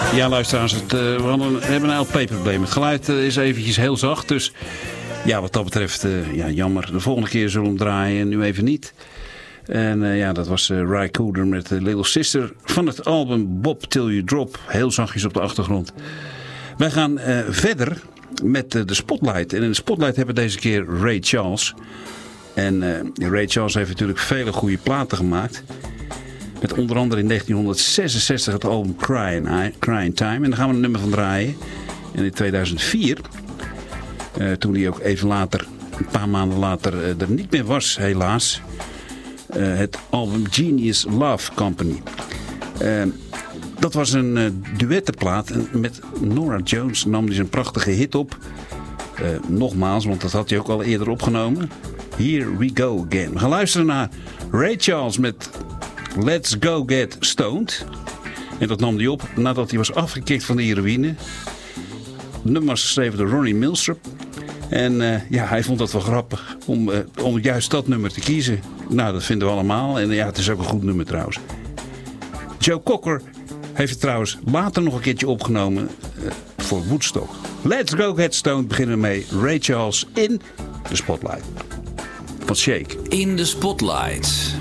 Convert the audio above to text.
Ja, luisteraars, we hebben een LP-probleem. Het geluid is eventjes heel zacht, dus ja, wat dat betreft, jammer. De volgende keer zullen we hem draaien, nu even niet. En dat was Ry Cooder met Little Sister van het album Bob Till You Drop. Heel zachtjes op de achtergrond. Wij gaan verder met de Spotlight. En in de Spotlight hebben we deze keer Ray Charles. En Ray Charles heeft natuurlijk vele goede platen gemaakt. Met onder andere in 1966 het album Crying Time. En daar gaan we een nummer van draaien. En in 2004, toen hij ook even later, een paar maanden later, er niet meer was helaas. Het album Genius Love Company. Dat was een duettenplaat. En met Norah Jones nam hij zijn prachtige hit op. Nogmaals, want dat had hij ook al eerder opgenomen. Here We Go Again. We gaan luisteren naar Ray Charles met Let's Go Get Stoned. En dat nam hij op nadat hij was afgekikt van de heroïne. Het nummer was geschreven door Ronnie Milsap. En hij vond dat wel grappig om juist dat nummer te kiezen. Nou, dat vinden we allemaal. En ja, het is ook een goed nummer trouwens. Joe Cocker heeft het trouwens later nog een keertje opgenomen voor Woodstock. Let's Go Get Stoned beginnen we mee. Ray Charles in de Spotlight. Van Shake. In de Spotlight.